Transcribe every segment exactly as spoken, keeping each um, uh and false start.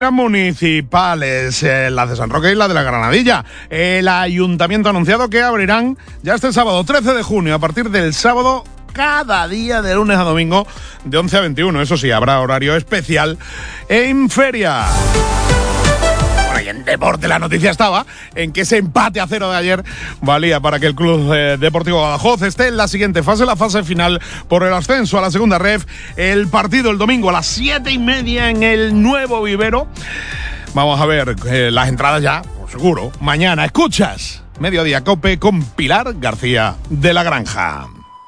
Municipales, eh, las de San Roque y la de la Granadilla. El ayuntamiento ha anunciado que abrirán ya este sábado trece de junio, a partir del sábado, cada día de lunes a domingo, de once a veintiuno. Eso sí, habrá horario especial en feria. Bueno, y en deporte la noticia estaba en que ese empate a cero de ayer valía para que el Club eh, Deportivo Badajoz esté en la siguiente fase, la fase final por el ascenso a la segunda ref. El partido el domingo a las siete y media en el Nuevo Vivero. Vamos a ver eh, las entradas ya, por seguro. Mañana, escuchas Mediodía Cope con Pilar García de la Granja.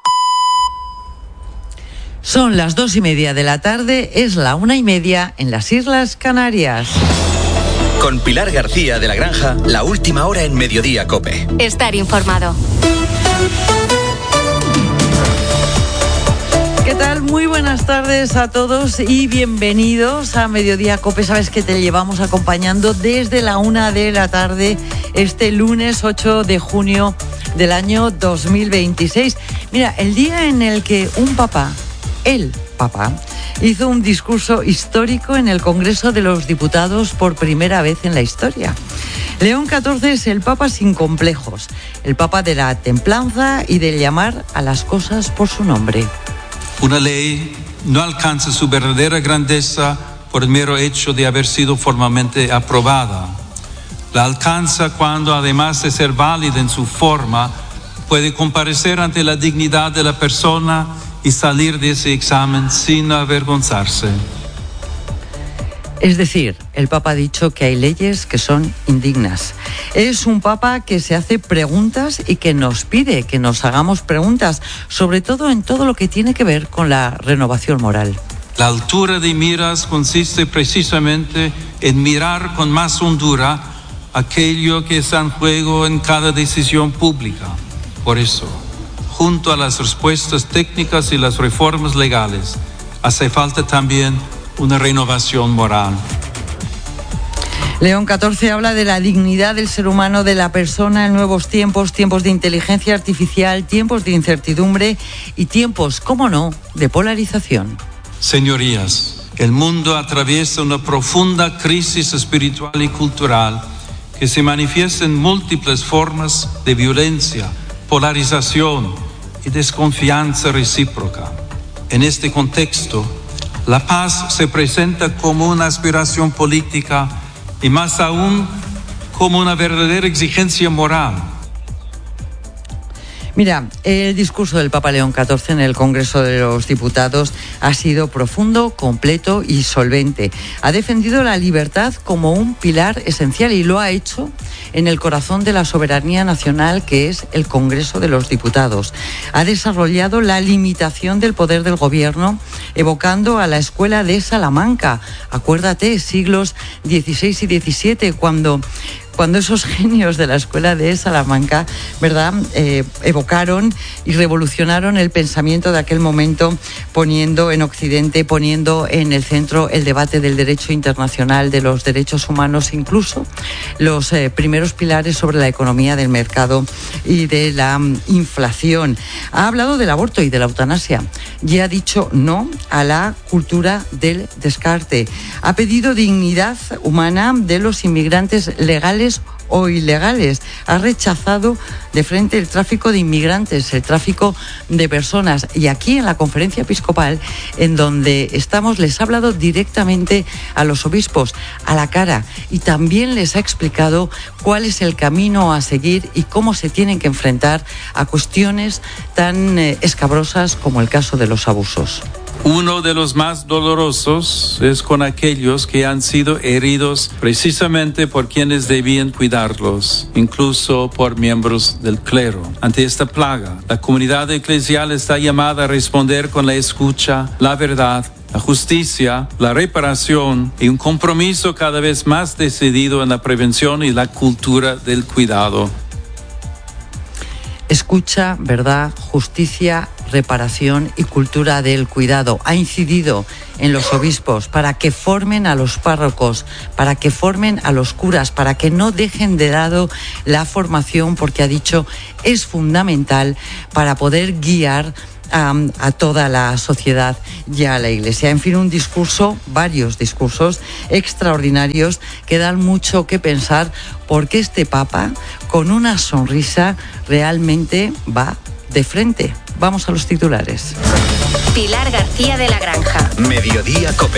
Son las dos y media de la tarde, es la una y media en las Islas Canarias. Con Pilar García de la Granja, la última hora en Mediodía Cope. Estar informado. ¿Qué tal? Muy buenas tardes a todos y bienvenidos a Mediodía Cope. Sabes que te llevamos acompañando desde la una de la tarde este lunes ocho de junio del año dos mil veintiséis. Mira, el día en el que un papá, el papá, hizo un discurso histórico en el Congreso de los Diputados por primera vez en la historia. León catorce es el Papa sin complejos, el Papa de la templanza y de llamar a las cosas por su nombre. Una ley no alcanza su verdadera grandeza por el mero hecho de haber sido formalmente aprobada. La alcanza cuando, además de ser válida en su forma, puede comparecer ante la dignidad de la persona y salir de ese examen sin avergonzarse. Es decir, el Papa ha dicho que hay leyes que son indignas. Es un Papa que se hace preguntas y que nos pide que nos hagamos preguntas, sobre todo en todo lo que tiene que ver con la renovación moral. La altura de miras consiste precisamente en mirar con más hondura aquello que está en juego en cada decisión pública. Por eso, junto a las respuestas técnicas y las reformas legales, hace falta también una renovación moral. León catorce habla de la dignidad del ser humano, de la persona en nuevos tiempos, tiempos de inteligencia artificial, tiempos de incertidumbre y tiempos, cómo no, de polarización. Señorías, el mundo atraviesa una profunda crisis espiritual y cultural que se manifiesta en múltiples formas de violencia, polarización y desconfianza recíproca. En este contexto, la paz se presenta como una aspiración política y más aún como una verdadera exigencia moral. Mira, el discurso del Papa León catorce en el Congreso de los Diputados ha sido profundo, completo y solvente. Ha defendido la libertad como un pilar esencial y lo ha hecho en el corazón de la soberanía nacional, que es el Congreso de los Diputados. Ha desarrollado la limitación del poder del gobierno, evocando a la escuela de Salamanca. Acuérdate, siglos dieciséis y diecisiete, cuando... Cuando esos genios de la escuela de Salamanca, ¿verdad?, eh, evocaron y revolucionaron el pensamiento de aquel momento, poniendo en Occidente, poniendo en el centro el debate del derecho internacional, de los derechos humanos, incluso los eh, primeros pilares sobre la economía del mercado y de la um, inflación. Ha hablado del aborto y de la eutanasia y ha dicho no a la cultura del descarte. Ha pedido dignidad humana de los inmigrantes legales o ilegales. Ha rechazado de frente el tráfico de inmigrantes, el tráfico de personas. Y aquí en la conferencia episcopal, en donde estamos, les ha hablado directamente a los obispos, a la cara, y también les ha explicado cuál es el camino a seguir y cómo se tienen que enfrentar a cuestiones tan eh, escabrosas como el caso de los abusos. Uno de los más dolorosos es con aquellos que han sido heridos precisamente por quienes debían cuidarlos, incluso por miembros del clero. Ante esta plaga, la comunidad eclesial está llamada a responder con la escucha, la verdad, la justicia, la reparación y un compromiso cada vez más decidido en la prevención y la cultura del cuidado. Escucha, verdad, justicia, reparación y cultura del cuidado. Ha incidido en los obispos para que formen a los párrocos, para que formen a los curas, para que no dejen de lado la formación, porque ha dicho es fundamental para poder guiar a, a toda la sociedad y a la Iglesia. En fin, un discurso, varios discursos extraordinarios que dan mucho que pensar, porque este Papa, con una sonrisa, realmente va de frente. Vamos a los titulares. Pilar García de la Granja. Mediodía COPE.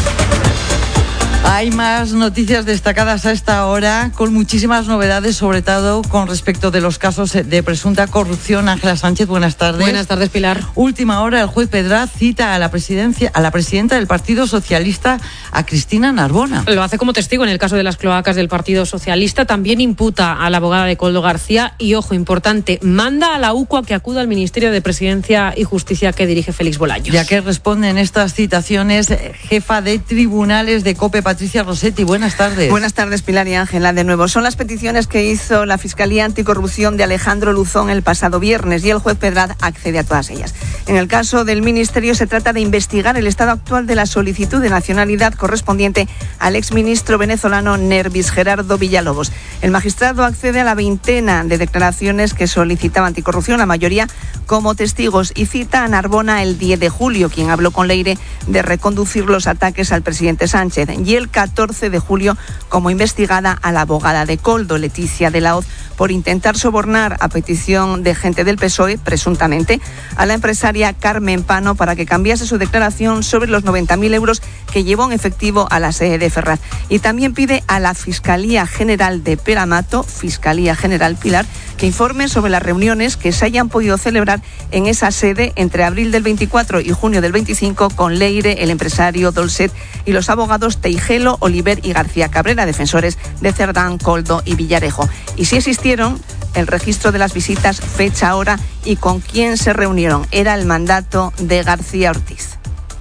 Hay más noticias destacadas a esta hora, con muchísimas novedades, sobre todo con respecto de los casos de presunta corrupción. Ángela Sánchez, buenas tardes. Buenas tardes, Pilar. Última hora, el juez Pedraz cita a la presidencia, a la presidenta del Partido Socialista, a Cristina Narbona. Lo hace como testigo en el caso de las cloacas del Partido Socialista. También imputa a la abogada de Koldo García y, ojo, importante, manda a la U C U A que acuda al Ministerio de Presidencia y Justicia que dirige Félix Bolaños. Ya que responden estas citaciones, jefa de tribunales de COPE, Patricia Rossetti, buenas tardes. Buenas tardes, Pilar y Ángela, de nuevo. Son las peticiones que hizo la Fiscalía Anticorrupción de Alejandro Luzón el pasado viernes y el juez Pedraz accede a todas ellas. En el caso del Ministerio se trata de investigar el estado actual de la solicitud de nacionalidad correspondiente al exministro venezolano Nervis Gerardo Villalobos. El magistrado accede a la veintena de declaraciones que solicitaba Anticorrupción, la mayoría como testigos, y cita a Narbona el diez de julio, quien habló con Leire de reconducir los ataques al presidente Sánchez, y el catorce de julio como investigada a la abogada de Koldo, Leticia de la Hoz, por intentar sobornar a petición de gente del P S O E, presuntamente, a la empresaria Carmen Pano para que cambiase su declaración sobre los noventa mil euros que llevó en efectivo a la sede de Ferraz. Y también pide a la Fiscalía General de Peramato, Fiscalía General Pilar, que informe sobre las reuniones que se hayan podido celebrar en esa sede entre abril del veinticuatro y junio del veinticinco con Leire, el empresario Dolcet y los abogados Teijelo, Oliver y García Cabrera, defensores de Cerdán, Koldo y Villarejo. Y si existieron, el registro de las visitas, fecha, hora y con quién se reunieron. Era el mandato de García Ortiz.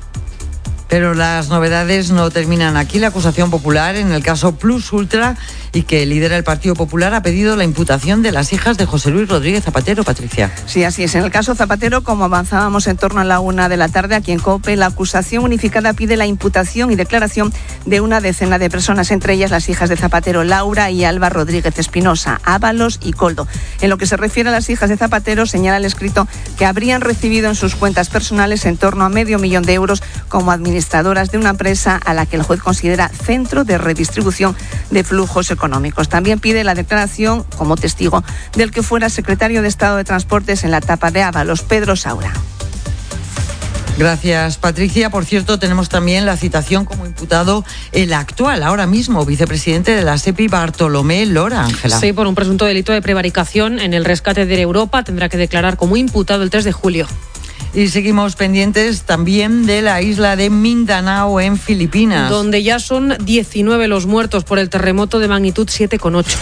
Pero las novedades no terminan aquí. La acusación popular en el caso Plus Ultra y que lidera el Partido Popular ha pedido la imputación de las hijas de José Luis Rodríguez Zapatero, Patricia. Sí, así es. En el caso Zapatero, como avanzábamos en torno a la una de la tarde, aquí en COPE, la acusación unificada pide la imputación y declaración de una decena de personas, entre ellas las hijas de Zapatero, Laura y Alba Rodríguez Espinosa, Ábalos y Koldo. En lo que se refiere a las hijas de Zapatero, señala el escrito que habrían recibido en sus cuentas personales en torno a medio millón de euros como administradoras de una empresa a la que el juez considera centro de redistribución de flujos económicos. También pide la declaración como testigo del que fuera secretario de Estado de Transportes en la etapa de Ábalos, Pedro Saura. Gracias, Patricia. Por cierto, tenemos también la citación como imputado el actual, ahora mismo, vicepresidente de la SEPI, Bartolomé Lora, Ángela. Sí, por un presunto delito de prevaricación en el rescate de Europa. Tendrá que declarar como imputado el tres de julio. Y seguimos pendientes también de la isla de Mindanao en Filipinas, donde ya son diecinueve los muertos por el terremoto de magnitud siete coma ocho.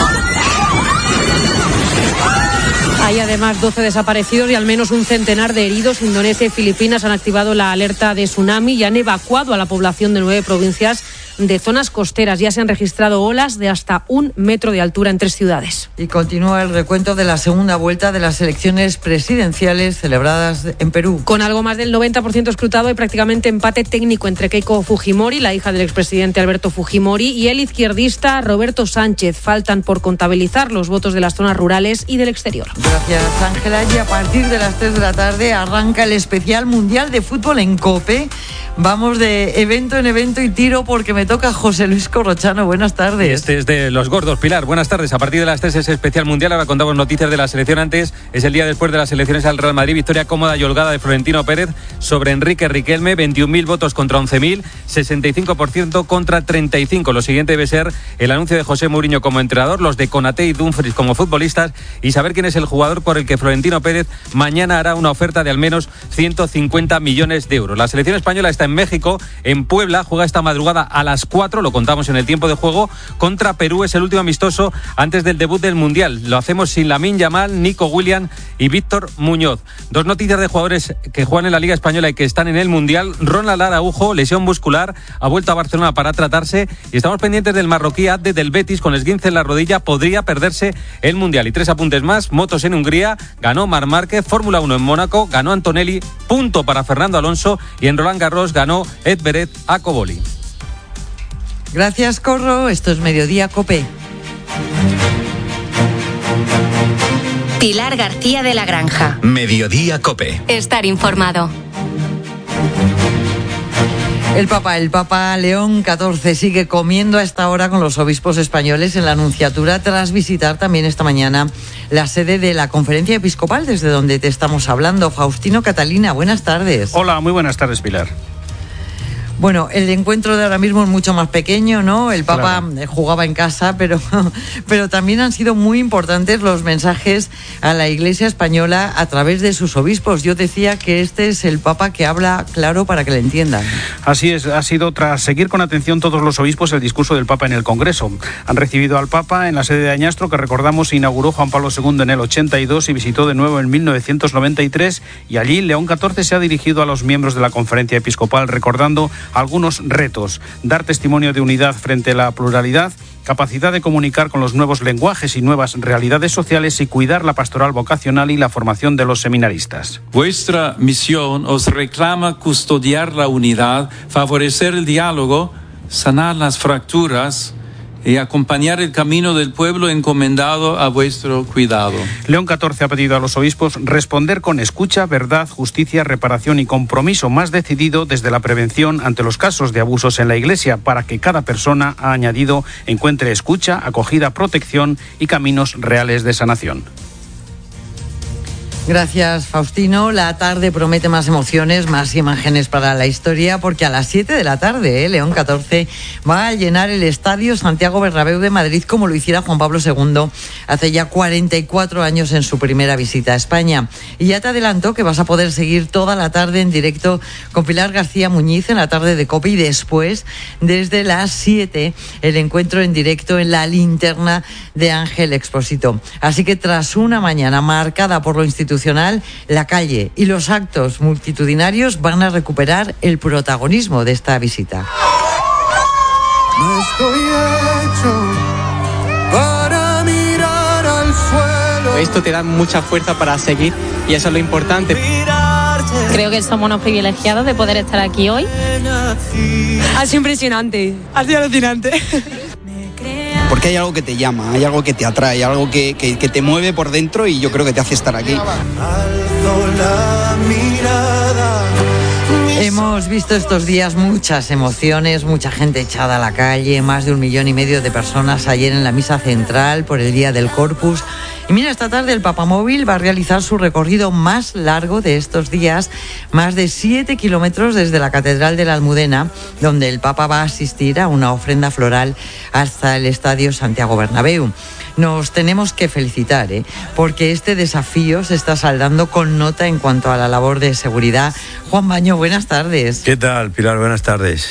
Hay además doce desaparecidos y al menos un centenar de heridos. Indonesia y Filipinas han activado la alerta de tsunami y han evacuado a la población de nueve provincias de zonas costeras. Ya se han registrado olas de hasta un metro de altura en tres ciudades. Y continúa el recuento de la segunda vuelta de las elecciones presidenciales celebradas en Perú. Con algo más del noventa por ciento escrutado y prácticamente empate técnico entre Keiko Fujimori, la hija del expresidente Alberto Fujimori, y el izquierdista Roberto Sánchez. Faltan por contabilizar los votos de las zonas rurales y del exterior. Gracias, Ángela. Y a partir de las tres de la tarde arranca el especial Mundial de Fútbol en COPE. Vamos de evento en evento y tiro porque me toca José Luis Corrochano. Buenas tardes. Este es de los gordos, Pilar. Buenas tardes. A partir de las tres es especial mundial. Ahora contamos noticias de la selección. Antes es el día después de las elecciones al Real Madrid. Victoria cómoda y holgada de Florentino Pérez sobre Enrique Riquelme. veintiún mil votos contra once mil. sesenta y cinco por ciento contra treinta y cinco. Lo siguiente debe ser el anuncio de José Mourinho como entrenador, los de Konaté y Dumfries como futbolistas y saber quién es el jugador por el que Florentino Pérez mañana hará una oferta de al menos ciento cincuenta millones de euros. La selección española está en México, en Puebla, juega esta madrugada a las cuatro, lo contamos en el tiempo de juego, contra Perú. Es el último amistoso antes del debut del Mundial. Lo hacemos sin Lamine Yamal, Nico Williams y Víctor Muñoz. Dos noticias de jugadores que juegan en la Liga Española y que están en el Mundial. Ronald Araujo, lesión muscular, ha vuelto a Barcelona para tratarse y estamos pendientes del marroquí Abde del Betis con esguince en la rodilla, podría perderse el Mundial. Y tres apuntes más: motos en Hungría, ganó Marc Márquez, Fórmula uno en Mónaco, ganó Antonelli, punto para Fernando Alonso, y en Roland Garros ganó Ed Beret a Coboli. Gracias, Corro. Esto es Mediodía COPE. Pilar García de la Granja. Mediodía Cope. Estar informado. El Papa, el Papa León catorce sigue comiendo a esta hora con los obispos españoles en la Nunciatura tras visitar también esta mañana la sede de la Conferencia Episcopal desde donde te estamos hablando. Faustino Catalina, buenas tardes. Hola, muy buenas tardes, Pilar. Bueno, el encuentro de ahora mismo es mucho más pequeño, ¿no? El Papa Claro. jugaba en casa, pero, pero también han sido muy importantes los mensajes a la Iglesia española a través de sus obispos. Yo decía que este es el Papa que habla claro para que le entiendan. Así es, ha sido tras seguir con atención todos los obispos el discurso del Papa en el Congreso. Han recibido al Papa en la sede de Añastro, que recordamos inauguró Juan Pablo segundo en el ochenta y dos y visitó de nuevo en mil novecientos noventa y tres, y allí León catorce se ha dirigido a los miembros de la Conferencia Episcopal recordando algunos retos: dar testimonio de unidad frente a la pluralidad, capacidad de comunicar con los nuevos lenguajes y nuevas realidades sociales y cuidar la pastoral vocacional y la formación de los seminaristas. Vuestra misión os reclama custodiar la unidad, favorecer el diálogo, sanar las fracturas y acompañar el camino del pueblo encomendado a vuestro cuidado. León catorce ha pedido a los obispos responder con escucha, verdad, justicia, reparación y compromiso más decidido desde la prevención ante los casos de abusos en la Iglesia, para que cada persona, ha añadido, encuentre escucha, acogida, protección y caminos reales de sanación. Gracias, Faustino. La tarde promete más emociones, más imágenes para la historia, porque a las siete de la tarde, ¿eh? León catorce va a llenar el Estadio Santiago Bernabéu de Madrid como lo hiciera Juan Pablo segundo hace ya cuarenta y cuatro años en su primera visita a España. Y ya te adelanto que vas a poder seguir toda la tarde en directo con Pilar García Muñiz en la tarde de COPE, y después, desde las siete, el encuentro en directo en la linterna de Ángel Expósito. Así que tras una mañana marcada por lo institucional, la calle y los actos multitudinarios van a recuperar el protagonismo de esta visita. No estoy hecho para mirar al suelo. Esto te da mucha fuerza para seguir y eso es lo importante. Creo que somos unos privilegiados de poder estar aquí hoy. Ha sido impresionante, ha sido alucinante. Porque hay algo que te llama, hay algo que te atrae, algo que, que, que te mueve por dentro, y yo creo que te hace estar aquí. Hemos visto estos días muchas emociones, mucha gente echada a la calle, más de un millón y medio de personas ayer en la misa central por el Día del Corpus. Y mira, esta tarde el Papamóvil va a realizar su recorrido más largo de estos días, más de siete kilómetros desde la Catedral de la Almudena, donde el Papa va a asistir a una ofrenda floral, hasta el Estadio Santiago Bernabéu. Nos tenemos que felicitar, ¿eh? porque este desafío se está saldando con nota en cuanto a la labor de seguridad. Juan Baño, buenas tardes. ¿Qué tal, Pilar? Buenas tardes.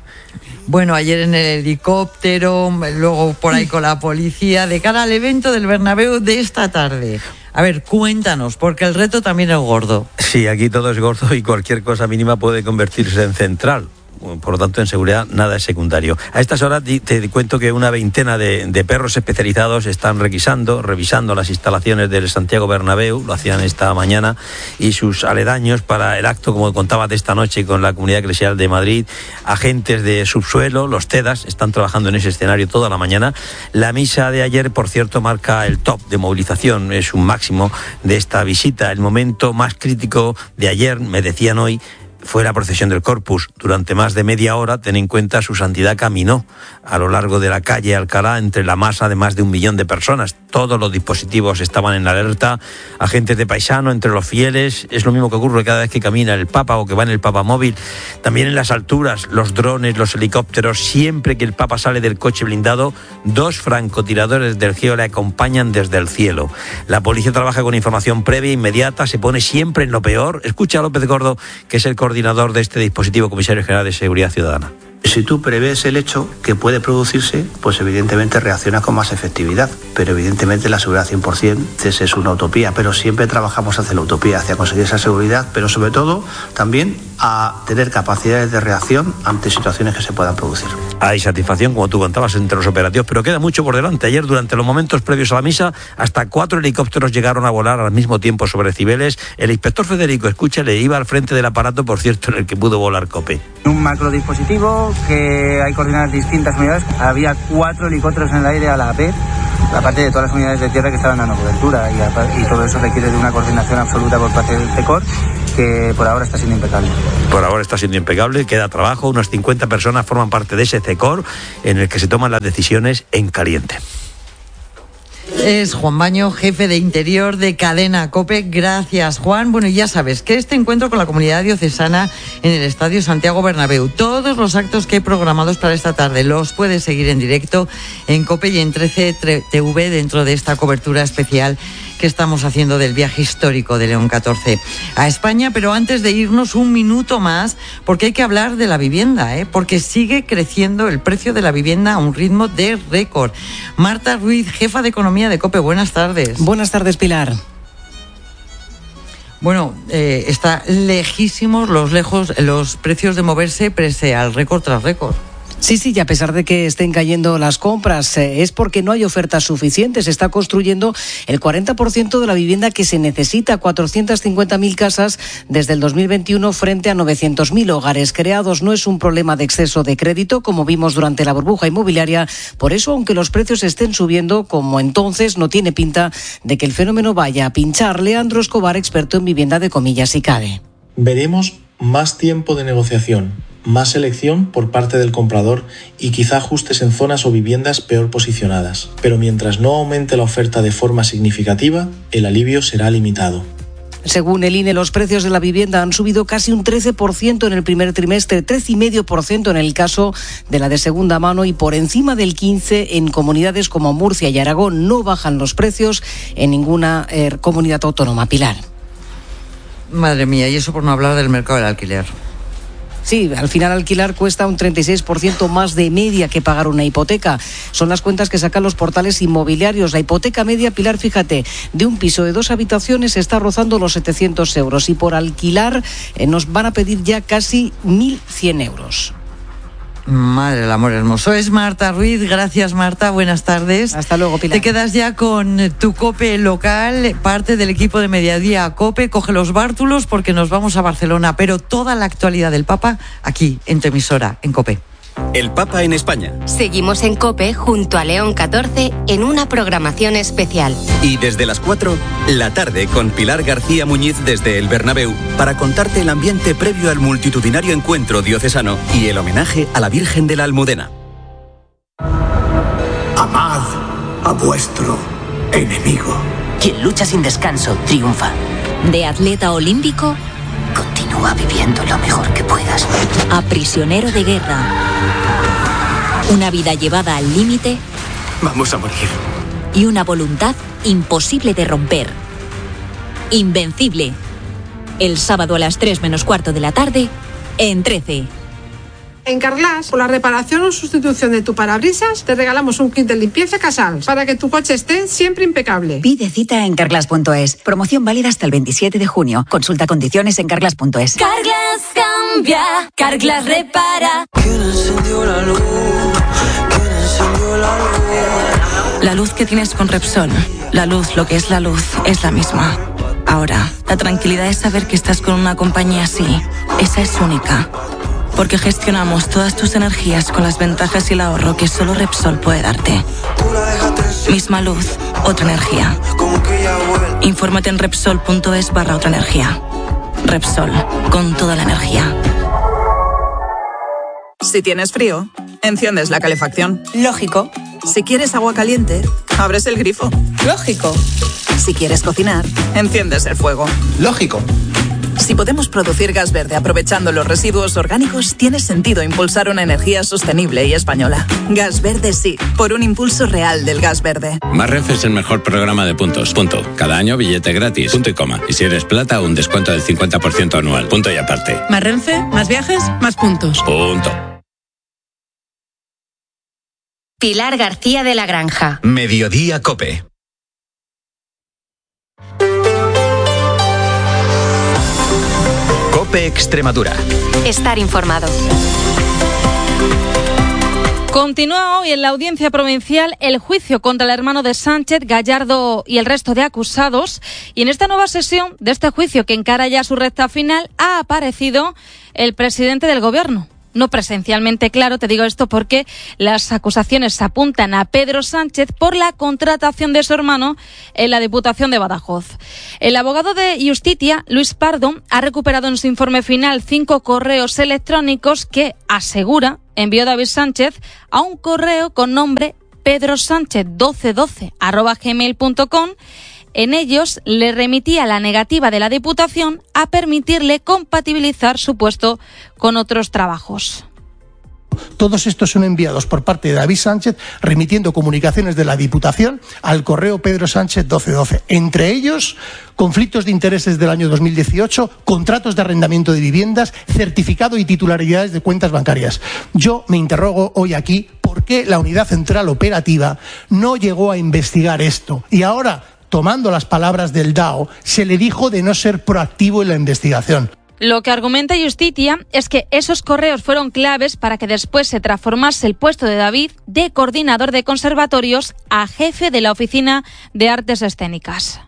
Bueno, ayer en el helicóptero, luego por ahí con la policía, de cara al evento del Bernabéu de esta tarde. A ver, cuéntanos, porque el reto también es gordo. Sí, aquí todo es gordo y cualquier cosa mínima puede convertirse en central. Por lo tanto, en seguridad nada es secundario. A estas horas te cuento que una veintena de, de perros especializados están requisando, revisando las instalaciones del Santiago Bernabéu, lo hacían esta mañana, y sus aledaños para el acto, como contaba, de esta noche con la Comunidad Eclesial de Madrid. Agentes de subsuelo, los TEDAS, están trabajando en ese escenario toda la mañana. La misa de ayer, por cierto, marca el top de movilización, es un máximo de esta visita. El momento más crítico de ayer, me decían hoy, fue la procesión del Corpus. Durante más de media hora, ten en cuenta, su santidad caminó a lo largo de la calle Alcalá entre la masa de más de un millón de personas. Todos los dispositivos estaban en alerta, agentes de paisano entre los fieles. Es lo mismo que ocurre cada vez que camina el Papa o que va en el Papamóvil. También en las alturas, los drones, los helicópteros. Siempre que el Papa sale del coche blindado, dos francotiradores del Geo le acompañan desde el cielo. La policía trabaja con información previa, inmediata, se pone siempre en lo peor. Escucha a López Gordo, que es el coordinador de este dispositivo, comisario general de Seguridad Ciudadana. Si tú prevés el hecho que puede producirse, pues evidentemente reaccionas con más efectividad. Pero evidentemente la seguridad cien por ciento es una utopía, pero siempre trabajamos hacia la utopía, hacia conseguir esa seguridad, pero sobre todo también a tener capacidades de reacción ante situaciones que se puedan producir. Hay satisfacción, como tú contabas, entre los operativos, pero queda mucho por delante. Ayer, durante los momentos previos a la misa, hasta cuatro helicópteros llegaron a volar al mismo tiempo sobre Cibeles. El inspector Federico, escúchale, iba al frente del aparato, por cierto, en el que pudo volar COPE. Un macro dispositivo que hay coordenadas distintas unidades. Había cuatro helicópteros en el aire a la vez aparte de todas las unidades de tierra que estaban dando cobertura, y, y todo eso requiere de una coordinación absoluta por parte del CECOR, que por ahora está siendo impecable. Por ahora está siendo impecable, queda trabajo, unas cincuenta personas forman parte de ese CECOR en el que se toman las decisiones en caliente. Es Juan Baño, jefe de Interior de Cadena COPE. Gracias, Juan. Bueno, y ya sabes que este encuentro con la comunidad diocesana en el Estadio Santiago Bernabéu, todos los actos que hay programados para esta tarde los puedes seguir en directo en COPE y en trece T V dentro de esta cobertura especial que estamos haciendo del viaje histórico de León catorce a España. Pero antes de irnos, un minuto más, porque hay que hablar de la vivienda, ¿eh? Porque sigue creciendo el precio de la vivienda a un ritmo de récord. Marta Ruiz, jefa de Economía de COPE, buenas tardes. Buenas tardes, Pilar. Bueno, eh, está lejísimos los lejos los precios de moverse pese al récord tras récord. Sí, sí, y a pesar de que estén cayendo las compras, eh, es porque no hay ofertas suficientes. Se está construyendo el cuarenta por ciento de la vivienda que se necesita, cuatrocientas cincuenta mil casas desde el dos mil veintiuno frente a novecientos mil hogares creados. No es un problema de exceso de crédito, como vimos durante la burbuja inmobiliaria. Por eso, aunque los precios estén subiendo, como entonces, no tiene pinta de que el fenómeno vaya a pinchar. Leandro Escobar, experto en vivienda de comillas y cabe. Veremos más tiempo de negociación, más selección por parte del comprador y quizá ajustes en zonas o viviendas peor posicionadas. Pero mientras no aumente la oferta de forma significativa, el alivio será limitado. Según el I N E, los precios de la vivienda han subido casi un trece por ciento en el primer trimestre, trece coma cinco por ciento en el caso de la de segunda mano y por encima del quince por ciento en comunidades como Murcia y Aragón. No bajan los precios en ninguna eh, comunidad autónoma. Pilar. Madre mía, y eso por no hablar del mercado del alquiler. Sí, al final alquilar cuesta un treinta y seis por ciento más de media que pagar una hipoteca. Son las cuentas que sacan los portales inmobiliarios. La hipoteca media, Pilar, fíjate, de un piso de dos habitaciones está rozando los setecientos euros y por alquilar eh, nos van a pedir ya casi mil cien euros. Madre del amor hermoso. Es Marta Ruiz. Gracias, Marta. Buenas tardes. Hasta luego, Pilar. Te quedas ya con tu COPE local, parte del equipo de Mediodía COPE. Coge los bártulos porque nos vamos a Barcelona, pero toda la actualidad del Papa aquí, en tu emisora, en COPE. El Papa en España. Seguimos en COPE junto a León catorce en una programación especial. Y desde las cuatro, la tarde con Pilar García Muñiz desde el Bernabéu para contarte el ambiente previo al multitudinario encuentro diocesano y el homenaje a la Virgen de la Almudena. Amad a vuestro enemigo. Quien lucha sin descanso triunfa. De atleta olímpico, continúa viviendo lo mejor que puedas. A prisionero de guerra. Una vida llevada al límite. Vamos a morir. Y una voluntad imposible de romper. Invencible. El sábado a las tres menos cuarto de la tarde, en trece. En Carglass, por la reparación o sustitución de tu parabrisas, te regalamos un kit de limpieza Casals para que tu coche esté siempre impecable. Pide cita en carglass punto es. Promoción válida hasta el veintisiete de junio. Consulta condiciones en carglass punto es. Carglass cambia, Carglass repara. ¿Quién encendió la luz? ¿Quién encendió la luz? La luz que tienes con Repsol, la luz, lo que es la luz, es la misma. Ahora, la tranquilidad es saber que estás con una compañía así. Esa es única. Porque gestionamos todas tus energías con las ventajas y el ahorro que solo Repsol puede darte. Misma luz, otra energía. Infórmate en Repsol punto es barra otra energía. Repsol, con toda la energía. Si tienes frío, enciendes la calefacción. Lógico. Si quieres agua caliente, abres el grifo. Lógico. Si quieres cocinar, enciendes el fuego. Lógico. Si podemos producir gas verde aprovechando los residuos orgánicos, tiene sentido impulsar una energía sostenible y española. Gas verde sí, por un impulso real del gas verde. Más Renfe es el mejor programa de puntos. Punto. Cada año billete gratis. Punto y coma. Y si eres plata, un descuento del cincuenta por ciento anual. Punto y aparte. Más Renfe, más viajes, más puntos. Punto. Pilar García de la Granja. Mediodía COPE. COPE Extremadura. Estar informado. Continúa hoy en la audiencia provincial el juicio contra el hermano de Sánchez, Gallardo y el resto de acusados. Y en esta nueva sesión de este juicio, que encara ya su recta final, ha aparecido el presidente del Gobierno. no presencialmente, claro, te digo esto porque las acusaciones apuntan a Pedro Sánchez por la contratación de su hermano en la Diputación de Badajoz. El abogado de Justitia, Luis Pardo, ha recuperado en su informe final cinco correos electrónicos que, asegura, envió David Sánchez a un correo con nombre pedro sánchez doce doce arroba gmail punto com. En ellos le remitía la negativa de la Diputación a permitirle compatibilizar su puesto con otros trabajos. Todos estos son enviados por parte de David Sánchez, remitiendo comunicaciones de la Diputación al correo pedro sánchez doce doce. Entre ellos, conflictos de intereses del año dos mil dieciocho, contratos de arrendamiento de viviendas, certificado y titularidades de cuentas bancarias. Yo me interrogo hoy aquí por qué la Unidad Central Operativa no llegó a investigar esto. Y ahora, tomando las palabras del D A O, se le dijo de no ser proactivo en la investigación. Lo que argumenta Justitia es que esos correos fueron claves para que después se transformase el puesto de David de coordinador de conservatorios a jefe de la Oficina de Artes Escénicas.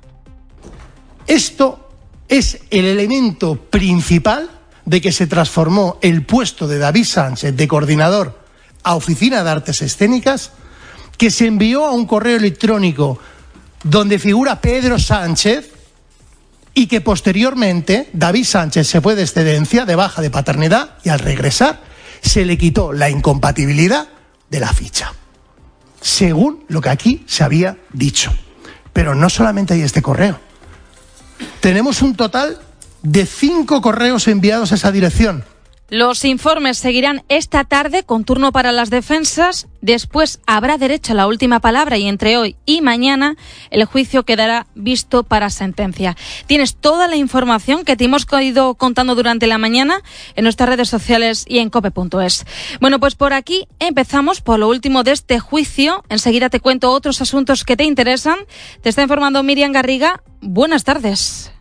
Esto es el elemento principal de que se transformó el puesto de David Sánchez de coordinador a Oficina de Artes Escénicas, que se envió a un correo electrónico donde figura Pedro Sánchez, y que posteriormente David Sánchez se fue de excedencia, de baja de paternidad, y al regresar se le quitó la incompatibilidad de la ficha, según lo que aquí se había dicho. Pero no solamente hay este correo. Tenemos un total de cinco correos enviados a esa dirección. Los informes seguirán esta tarde con turno para las defensas. Después habrá derecho a la última palabra y entre hoy y mañana el juicio quedará visto para sentencia. Tienes toda la información que te hemos ido contando durante la mañana en nuestras redes sociales y en cope punto es. Bueno, pues por aquí empezamos por lo último de este juicio. Enseguida te cuento otros asuntos que te interesan. Te está informando Miriam Garriga. Buenas tardes.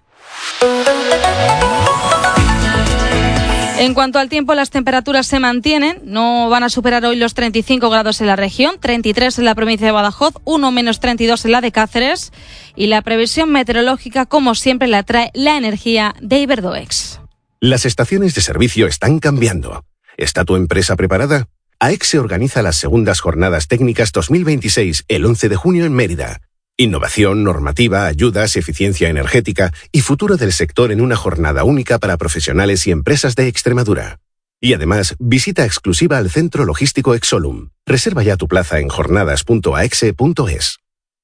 En cuanto al tiempo, las temperaturas se mantienen, no van a superar hoy los treinta y cinco grados en la región, treinta y tres en la provincia de Badajoz, uno menos treinta y dos en la de Cáceres, y la previsión meteorológica, como siempre, la trae la energía de Iberdoex. Las estaciones de servicio están cambiando. ¿Está tu empresa preparada? AEXE organiza las segundas jornadas técnicas dos mil veintiséis el once de junio en Mérida. Innovación, normativa, ayudas, eficiencia energética y futuro del sector en una jornada única para profesionales y empresas de Extremadura. Y además, visita exclusiva al Centro Logístico Exolum. Reserva ya tu plaza en jornadas punto aexe punto es.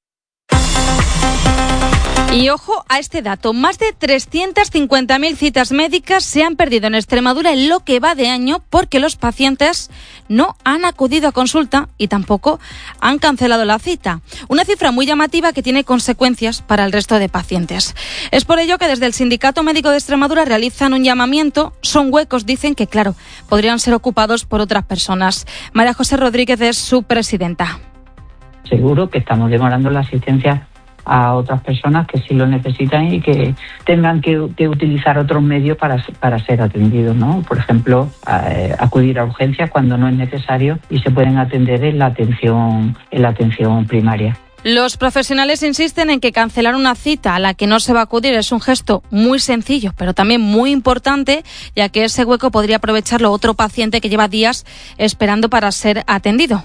Y ojo a este dato, más de trescientas cincuenta mil citas médicas se han perdido en Extremadura en lo que va de año porque los pacientes no han acudido a consulta y tampoco han cancelado la cita. Una cifra muy llamativa que tiene consecuencias para el resto de pacientes. Es por ello que desde el Sindicato Médico de Extremadura realizan un llamamiento. Son huecos, dicen, que claro, podrían ser ocupados por otras personas. María José Rodríguez es su presidenta. Seguro que estamos demorando la asistencia a otras personas que sí lo necesitan y que tengan que, que utilizar otros medios para, para ser atendidos, ¿no? Por ejemplo, a, eh, acudir a urgencias cuando no es necesario y se pueden atender en la atención, en la atención primaria. Los profesionales insisten en que cancelar una cita a la que no se va a acudir es un gesto muy sencillo, pero también muy importante, ya que ese hueco podría aprovecharlo otro paciente que lleva días esperando para ser atendido.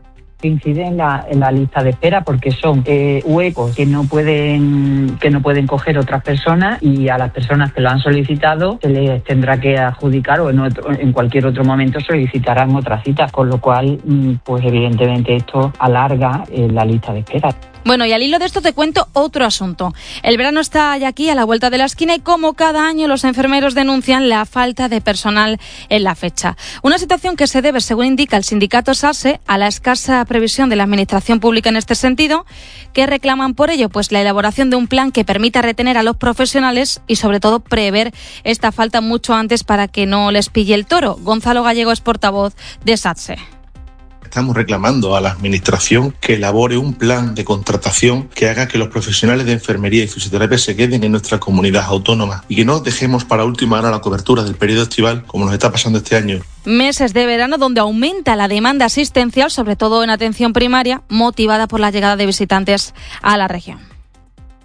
Incide en la, en la lista de espera porque son eh, huecos que no pueden que no pueden coger otras personas y a las personas que lo han solicitado se les tendrá que adjudicar o en, otro, en cualquier otro momento solicitarán otra cita, con lo cual pues evidentemente esto alarga eh, la lista de espera. Bueno, y al hilo de esto te cuento otro asunto. El verano está ya aquí, a la vuelta de la esquina, y como cada año los enfermeros denuncian la falta de personal en la fecha. Una situación que se debe, según indica el sindicato SASE, a la escasa previsión de la Administración Pública en este sentido, que reclaman por ello pues la elaboración de un plan que permita retener a los profesionales y sobre todo prever esta falta mucho antes para que no les pille el toro. Gonzalo Gallego es portavoz de SASE. Estamos reclamando a la Administración que elabore un plan de contratación que haga que los profesionales de enfermería y fisioterapia se queden en nuestra comunidad autónoma y que no dejemos para última hora la cobertura del periodo estival como nos está pasando este año. Meses de verano donde aumenta la demanda asistencial, sobre todo en atención primaria, motivada por la llegada de visitantes a la región.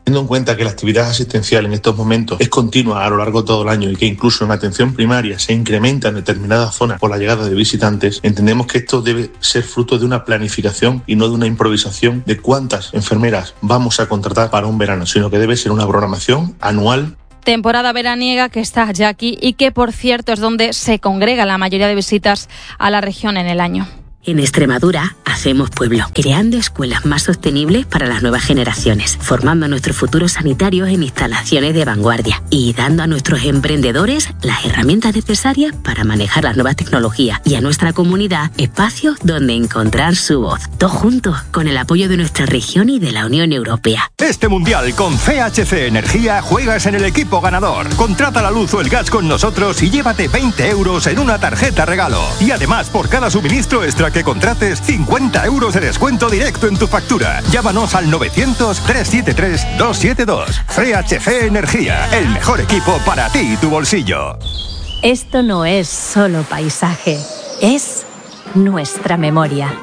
Teniendo en cuenta que la actividad asistencial en estos momentos es continua a lo largo de todo el año y que incluso en atención primaria se incrementa en determinadas zonas por la llegada de visitantes, entendemos que esto debe ser fruto de una planificación y no de una improvisación de cuántas enfermeras vamos a contratar para un verano, sino que debe ser una programación anual. Temporada veraniega que está ya aquí y que, por cierto, es donde se congrega la mayoría de visitas a la región en el año. En Extremadura hacemos pueblo, creando escuelas más sostenibles para las nuevas generaciones, formando a nuestros futuros sanitarios en instalaciones de vanguardia y dando a nuestros emprendedores las herramientas necesarias para manejar las nuevas tecnologías y a nuestra comunidad espacios donde encontrar su voz. Todos juntos, con el apoyo de nuestra región y de la Unión Europea. Este mundial con C H C Energía juegas en el equipo ganador. Contrata la luz o el gas con nosotros y llévate veinte euros en una tarjeta regalo. Y además, por cada suministro extra que contrates, cincuenta euros de descuento directo en tu factura. Llámanos al novecientos, trescientos setenta y tres, doscientos setenta y dos. C H C Energía, el mejor equipo para ti y tu bolsillo. Esto no es solo paisaje, es nuestra memoria.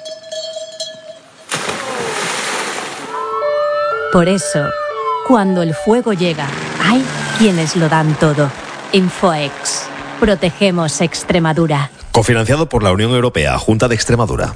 Por eso, cuando el fuego llega, hay quienes lo dan todo. Infoex. Protegemos Extremadura. Cofinanciado por la Unión Europea, Junta de Extremadura.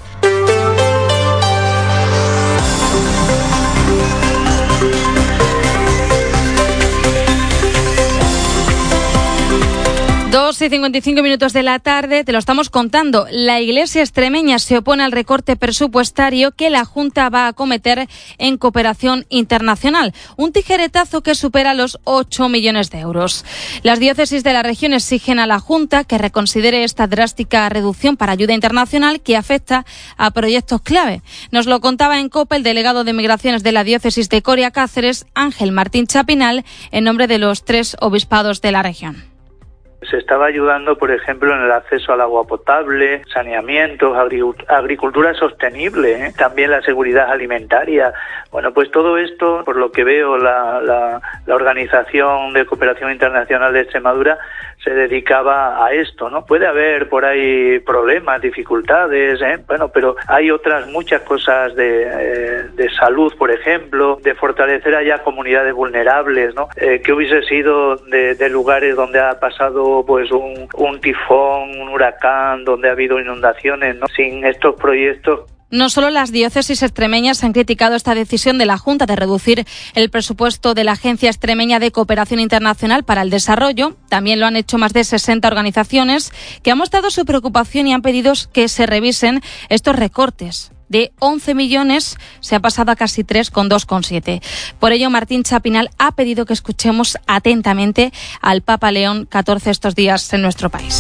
dos y cincuenta y cinco minutos de la tarde, te lo estamos contando. La Iglesia extremeña se opone al recorte presupuestario que la Junta va a acometer en cooperación internacional. Un tijeretazo que supera los ocho millones de euros. Las diócesis de la región exigen a la Junta que reconsidere esta drástica reducción para ayuda internacional que afecta a proyectos clave. Nos lo contaba en COPE el delegado de Migraciones de la diócesis de Coria Cáceres, Ángel Martín Chapinal, en nombre de los tres obispados de la región. Se estaba ayudando, por ejemplo, en el acceso al agua potable, saneamiento, agricultura sostenible, ¿eh? También la seguridad alimentaria. Bueno, pues todo esto, por lo que veo, la, la, la Organización de Cooperación Internacional de Extremadura se dedicaba a esto, ¿no? Puede haber por ahí problemas, dificultades, ¿eh? Bueno, pero hay otras muchas cosas de, eh, de salud, por ejemplo, de fortalecer allá comunidades vulnerables, ¿no? Eh, que hubiese sido de, de lugares donde ha pasado pues un, un tifón, un huracán, donde ha habido inundaciones, ¿no? Sin estos proyectos. No solo las diócesis extremeñas han criticado esta decisión de la Junta de reducir el presupuesto de la Agencia Extremeña de Cooperación Internacional para el Desarrollo, también lo han hecho más de sesenta organizaciones que han mostrado su preocupación y han pedido que se revisen estos recortes. De once millones se ha pasado a casi tres con dos coma siete. Por ello, Martín Chapinal ha pedido que escuchemos atentamente al Papa León catorce estos días en nuestro país.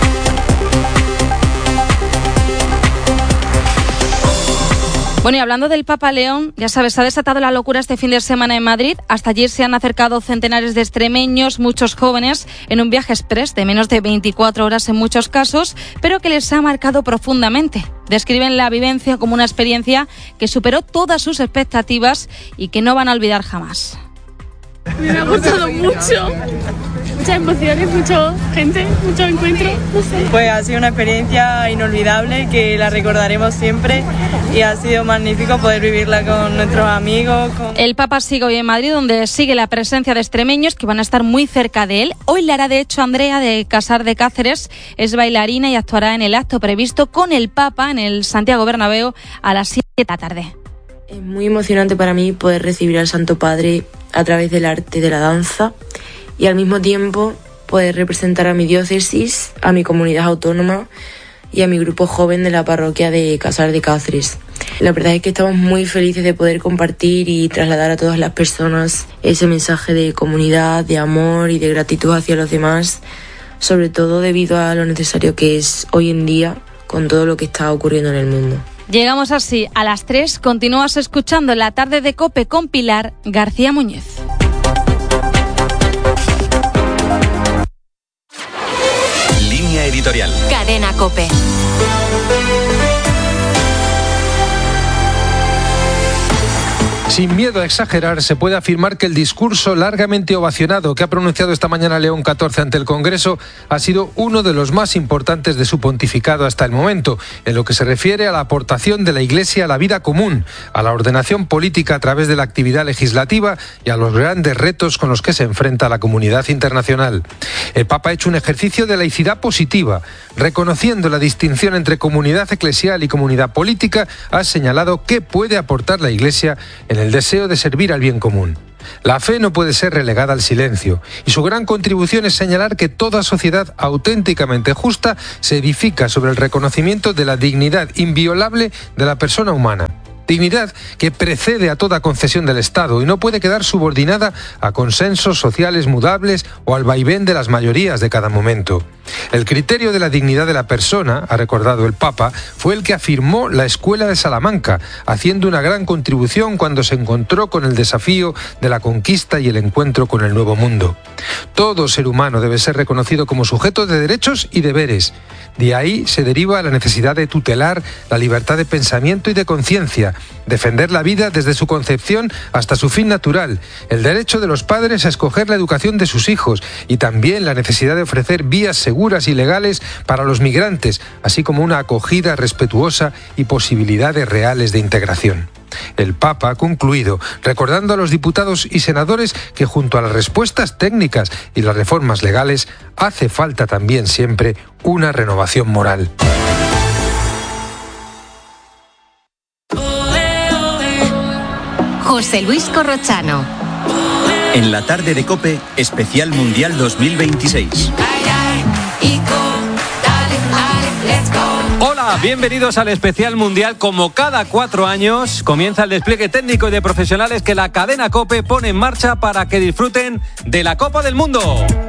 Bueno, y hablando del Papa León, ya sabes, ha desatado la locura este fin de semana en Madrid. Hasta allí se han acercado centenares de extremeños, muchos jóvenes, en un viaje express de menos de veinticuatro horas en muchos casos, pero que les ha marcado profundamente. Describen la vivencia como una experiencia que superó todas sus expectativas y que no van a olvidar jamás. Me ha gustado mucho, muchas emociones, mucha gente, mucho encuentro, no sé. Pues ha sido una experiencia inolvidable que la recordaremos siempre y ha sido magnífico poder vivirla con nuestros amigos. Con... El Papa sigue hoy en Madrid, donde sigue la presencia de extremeños que van a estar muy cerca de él. Hoy le hará de hecho Andrea de Casar de Cáceres, es bailarina y actuará en el acto previsto con el Papa en el Santiago Bernabéu a las siete de la tarde. Es muy emocionante para mí poder recibir al Santo Padre a través del arte de la danza y al mismo tiempo poder representar a mi diócesis, a mi comunidad autónoma y a mi grupo joven de la parroquia de Casar de Cáceres. La verdad es que estamos muy felices de poder compartir y trasladar a todas las personas ese mensaje de comunidad, de amor y de gratitud hacia los demás, sobre todo debido a lo necesario que es hoy en día con todo lo que está ocurriendo en el mundo. Llegamos así a las tres. Continúas escuchando La Tarde de COPE con Pilar García Muñiz. Línea editorial. Cadena COPE. Sin miedo a exagerar, se puede afirmar que el discurso largamente ovacionado que ha pronunciado esta mañana León catorce ante el Congreso ha sido uno de los más importantes de su pontificado hasta el momento, en lo que se refiere a la aportación de la Iglesia a la vida común, a la ordenación política a través de la actividad legislativa y a los grandes retos con los que se enfrenta la comunidad internacional. El Papa ha hecho un ejercicio de laicidad positiva, reconociendo la distinción entre comunidad eclesial y comunidad política. Ha señalado qué puede aportar la Iglesia en el deseo de servir al bien común. La fe no puede ser relegada al silencio, y su gran contribución es señalar que toda sociedad auténticamente justa se edifica sobre el reconocimiento de la dignidad inviolable de la persona humana. Dignidad que precede a toda concesión del Estado y no puede quedar subordinada a consensos sociales mudables o al vaivén de las mayorías de cada momento. El criterio de la dignidad de la persona, ha recordado el Papa, fue el que afirmó la Escuela de Salamanca, haciendo una gran contribución cuando se encontró con el desafío de la conquista y el encuentro con el nuevo mundo. Todo ser humano debe ser reconocido como sujeto de derechos y deberes. De ahí se deriva la necesidad de tutelar la libertad de pensamiento y de conciencia, defender la vida desde su concepción hasta su fin natural, el derecho de los padres a escoger la educación de sus hijos y también la necesidad de ofrecer vías seguras y legales para los migrantes, así como una acogida respetuosa y posibilidades reales de integración. El Papa ha concluido recordando a los diputados y senadores que junto a las respuestas técnicas y las reformas legales hace falta también siempre una renovación moral. José Luis Corrochano. En la tarde de COPE, especial Mundial dos mil veintiséis. Hola, bienvenidos al especial mundial. Como cada cuatro años, comienza el despliegue técnico y de profesionales que la cadena COPE pone en marcha para que disfruten de la Copa del Mundo.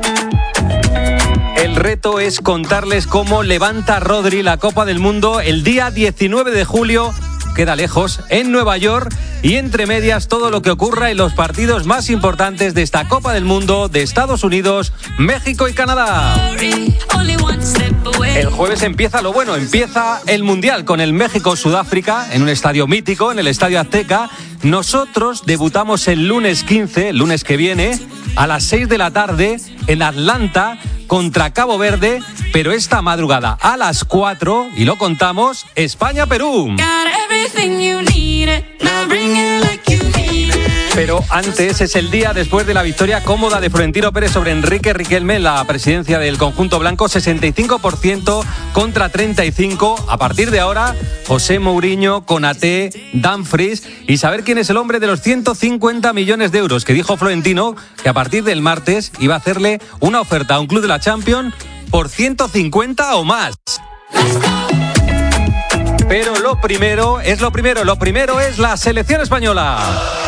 El reto es contarles cómo levanta Rodri la Copa del Mundo el día diecinueve de julio. Queda lejos, en Nueva York, y entre medias todo lo que ocurra en los partidos más importantes de esta Copa del Mundo de Estados Unidos, México y Canadá. El jueves empieza lo bueno, empieza el Mundial con el México-Sudáfrica en un estadio mítico, en el Estadio Azteca. Nosotros debutamos el lunes quince, el lunes que viene, a las seis de la tarde en Atlanta contra Cabo Verde, pero esta madrugada a las cuatro, y lo contamos, España-Perú. Pero antes es el día después de la victoria cómoda de Florentino Pérez sobre Enrique Riquelme en la presidencia del conjunto blanco, sesenta y cinco por ciento contra treinta y cinco por ciento. A partir de ahora, José Mourinho, Konaté, Dumfries, y saber quién es el hombre de los ciento cincuenta millones de euros que dijo Florentino que a partir del martes iba a hacerle una oferta a un club de la Champions por ciento cincuenta o más. Pero lo primero es lo primero, lo primero es la selección española.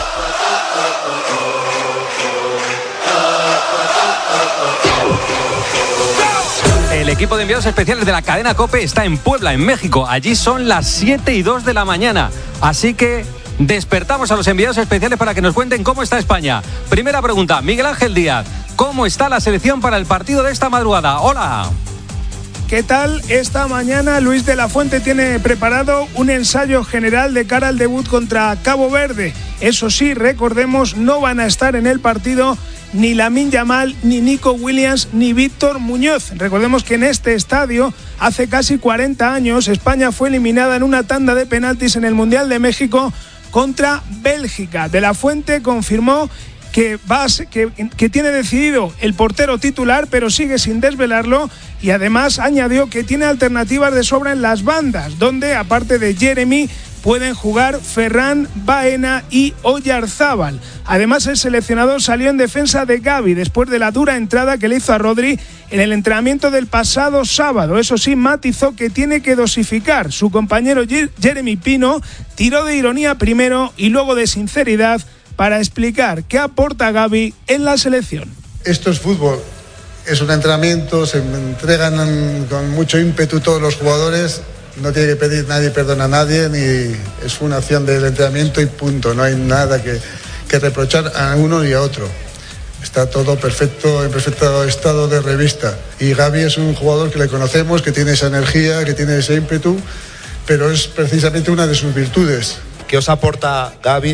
El equipo de enviados especiales de la cadena COPE está en Puebla, en México. Allí son las siete y dos de la mañana. Así que despertamos a los enviados especiales para que nos cuenten cómo está España. Primera pregunta, Miguel Ángel Díaz. ¿Cómo está la selección para el partido de esta madrugada? Hola. ¿Qué tal? Esta mañana Luis de la Fuente tiene preparado un ensayo general de cara al debut contra Cabo Verde. Eso sí, recordemos, no van a estar en el partido ni Lamine Yamal, ni Nico Williams, ni Víctor Muñoz. Recordemos que en este estadio, hace casi cuarenta años, España fue eliminada en una tanda de penaltis en el Mundial de México contra Bélgica. De la Fuente confirmó que, va a, que, que tiene decidido el portero titular, pero sigue sin desvelarlo, y además añadió que tiene alternativas de sobra en las bandas, donde aparte de Jeremy pueden jugar Ferran, Baena y Oyarzábal. Además, el seleccionador salió en defensa de Gavi después de la dura entrada que le hizo a Rodri en el entrenamiento del pasado sábado. Eso sí, matizó que tiene que dosificar. Su compañero Jeremy Pino tiró de ironía primero y luego de sinceridad para explicar qué aporta Gavi en la selección. Esto es fútbol, es un entrenamiento, se entregan con mucho ímpetu todos los jugadores. No tiene que pedir nadie perdón a nadie, ni es una acción del entrenamiento y punto. No hay nada que, que reprochar a uno ni a otro. Está todo perfecto, en perfecto estado de revista. Y Gavi es un jugador que le conocemos, que tiene esa energía, que tiene ese ímpetu, pero es precisamente una de sus virtudes. ¿Qué os aporta Gavi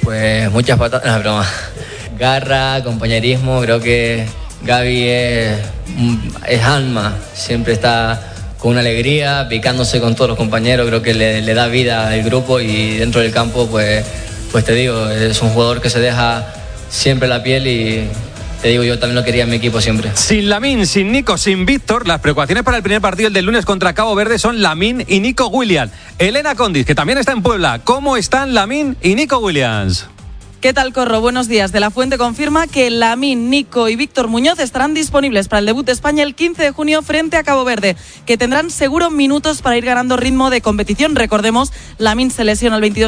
Pues muchas patadas, no, broma. Garra, compañerismo, creo que Gaby es, es alma, siempre está con una alegría, picándose con todos los compañeros, creo que le, le da vida al grupo y dentro del campo, pues, pues te digo, es un jugador que se deja siempre la piel y te digo, yo también lo quería en mi equipo siempre. Sin Lamine, sin Nico, sin Víctor, las preocupaciones para el primer partido, el del lunes contra Cabo Verde, son Lamine y Nico Williams. Elena Condis, que también está en Puebla, ¿cómo están Lamine y Nico Williams? ¿Qué tal, Corro? Buenos días. De la Fuente confirma que Lamine, Nico y Víctor Muñoz estarán disponibles para el debut de España el quince de junio frente a Cabo Verde, que tendrán seguro minutos para ir ganando ritmo de competición. Recordemos, Lamine se lesiona el veintidós